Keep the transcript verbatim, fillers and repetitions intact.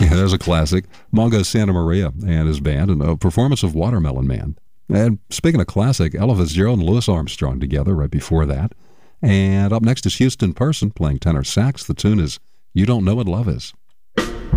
Yeah, there's a classic. Mongo Santa Maria and his band, and a performance of Watermelon Man. And speaking of classic, Ella Fitzgerald and Louis Armstrong together right before that. And up next is Houston Person playing tenor sax. The tune is You Don't Know What Love Is.